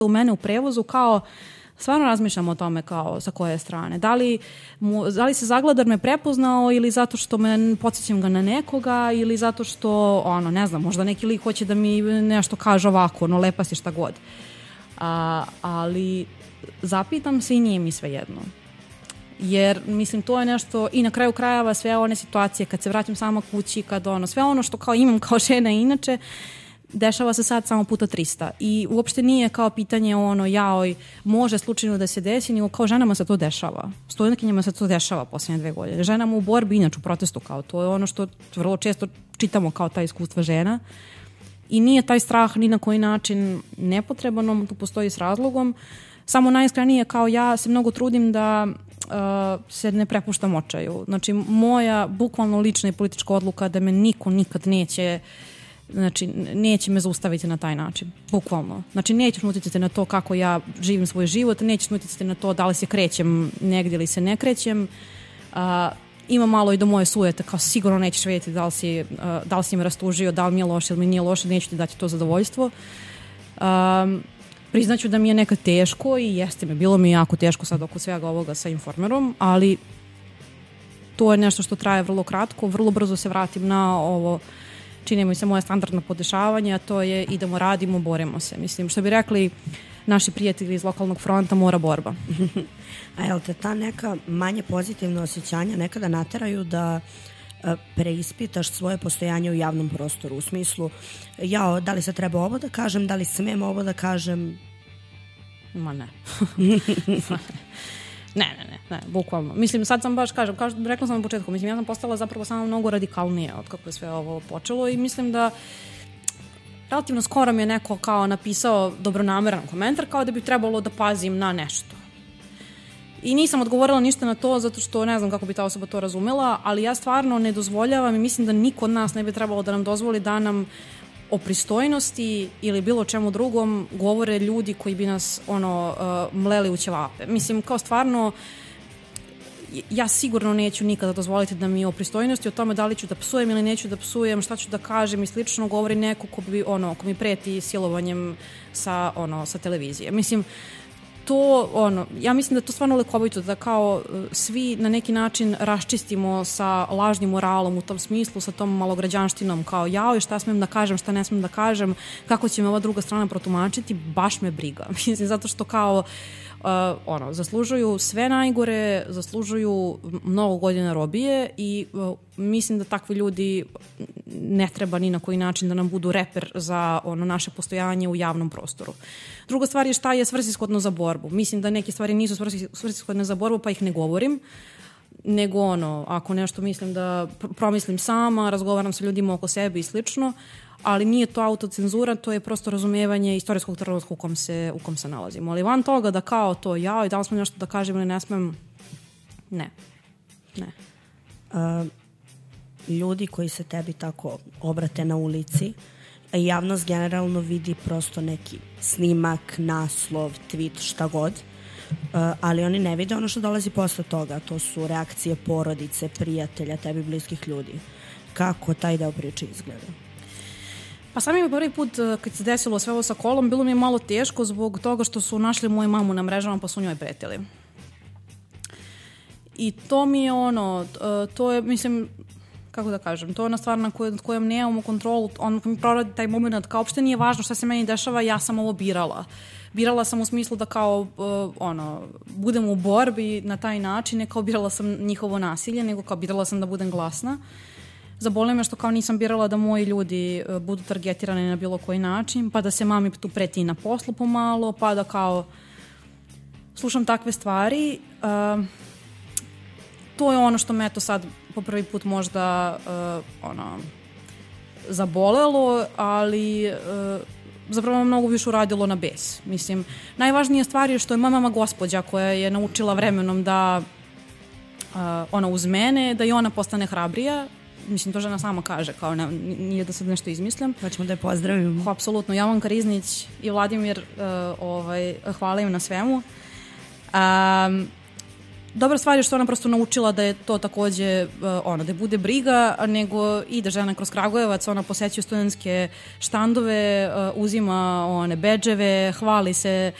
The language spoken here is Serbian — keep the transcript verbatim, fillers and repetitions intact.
u mene u prevozu kao stvarno razmišljam o tome kao sa koje strane. Da li, mu, da li se Zagladar me prepoznao ili zato što me podsjećam ga na nekoga ili zato što, ono, ne znam, možda neki lik hoće da mi nešto kaže ovako, ono, lepa si šta god. A, ali zapitam se i nije mi sve jedno. Jer, mislim, to je nešto i na kraju krajeva sve one situacije kad se vratim sama kući, kad ono, sve ono što kao imam kao žena inače, dešava se sad samo puta trista. I uopšte nije kao pitanje ono, jaoj, može slučajno da se desi, nego kao ženama se to dešava. Studentkinjama se to dešava posljednje dve godine. Ženama u borbi, inače u protestu, kao to je ono što vrlo često čitamo kao ta iskustva žena. I nije taj strah ni na koji način nepotreban, on tu postoji s razlogom. Samo najiskrenije kao ja se mnogo trudim da uh, se ne prepuštam očaju. Znači, moja bukvalno lična i politička odluka da me niko nikad neće Znači, neće me zaustaviti na taj način. Bukvalno. Znači, nećeš utjecati na to kako ja živim svoj život, nećeš utjecati na to da li se krećem negdje ili se ne krećem. Uh, ima malo i do moje sujete, kao sigurno nećeš vidjeti da li si, uh, da li si me rastužio, da li mi je loše ili mi nije loše, neću ti dati to zadovoljstvo. Um, priznaću da mi je nekad teško i jeste mi, bilo mi je jako teško sad oko svega ovoga sa Informerom, ali to je nešto što traje vrlo kratko, vrlo brzo se vratim na ovo, čini mi se moje standardno podešavanje, a to je idemo, radimo, borimo se. Mislim, što bi rekli naši prijatelji iz lokalnog fronta, mora borba. A jel te ta neka manje pozitivna osjećanja nekada nateraju da preispitaš svoje postojanje u javnom prostoru? U smislu, ja, da li se treba ovo da kažem, da li smem ovo da kažem? Ma ne. Ne, ne, ne, ne, bukvalno. Mislim, sad sam baš, kažem, kažem, rekla sam na početku, mislim, ja sam postala zapravo samo mnogo radikalnije od kako je sve ovo počelo i mislim da relativno skoro mi je neko kao napisao dobronameran komentar kao da bi trebalo da pazim na nešto. I nisam odgovorila ništa na to zato što ne znam kako bi ta osoba to razumela, ali ja stvarno ne dozvoljavam i mislim da niko od nas ne bi trebalo da nam dozvoli da nam o pristojnosti ili bilo čemu drugom govore ljudi koji bi nas ono uh, mleli u ćevape. Mislim, kao stvarno ja sigurno neću nikada dozvoliti da mi o pristojnosti, o tome da li ću da psujem ili neću da psujem, šta ću da kažem i slično govori neko ko bi ono ko mi preti silovanjem sa ono sa televizije. Mislim, to, ono, ja mislim da je to stvarno lekovito, da kao svi na neki način raščistimo sa lažnim moralom u tom smislu, sa tom malograđanštinom, kao jao i šta smem da kažem, šta ne smem da kažem, kako će me ova druga strana protumačiti, baš me briga. Mislim, zato što kao Uh, ono, zaslužuju sve najgore, zaslužuju mnogo godina robije i uh, mislim da takvi ljudi ne treba ni na koji način da nam budu reper za ono naše postojanje u javnom prostoru. Druga stvar je šta je svrsishodno za borbu. Mislim da neke stvari nisu svrsishodne za borbu, pa ih ne govorim, nego ono, ako nešto mislim da promislim sama, razgovaram sa ljudima oko sebe i slično, ali nije to autocenzura, to je prosto razumijevanje istorijskog trenutka u kom se, u kom se nalazimo. Ali van toga da kao to ja i da li smem nešto da kažem ili ne smem, ne. ne. Uh, ljudi koji se tebi tako obrate na ulici, javnost generalno vidi prosto neki snimak, naslov, tweet, šta god, uh, ali oni ne vide ono što dolazi posle toga. To su reakcije porodice, prijatelja, tebi bliskih ljudi. Kako taj deo priče izgleda? Pa sam mi prvi put kad se desilo sve ovo sa kolom, bilo mi je malo teško zbog toga što su našli moju mamu na mrežama pa su njoj pretili. I to mi je ono, to je, mislim, kako da kažem, to je ona stvar na koj, kojom nemamo kontrolu, on mi proradi taj moment, kao uopšte nije važno šta se meni dešava, ja sam ovo birala. Birala sam u smislu da kao, ono, budem u borbi na taj način, ne kao birala sam njihovo nasilje, nego kao birala sam da budem glasna. Zaboli me što kao nisam birala da moji ljudi budu targetirani na bilo koji način, pa da se mami tu preti na poslu pomalo, pa da kao slušam takve stvari. Uh, to je ono što me eto sad po prvi put možda uh, ono, zabolelo, ali uh, zapravo mnogo više uradilo na bes. Mislim, najvažnija stvar je što je moja mama gospođa koja je naučila vremenom da uh, ona uz mene, da i ona postane hrabrija. Mislim, to žena sama kaže, kao ne, nije da sad nešto izmislim. Hoćemo da je pozdravim. Apsolutno, Jovanka Riznić i Vladimir, uh, ovaj, hvala im na svemu. Um, dobra stvar je što ona prosto naučila da je to takođe, uh, ono, da bude briga, nego ide žena kroz Kragujevac, ona posećuje studentske štandove, uh, uzima one bedževe, hvali se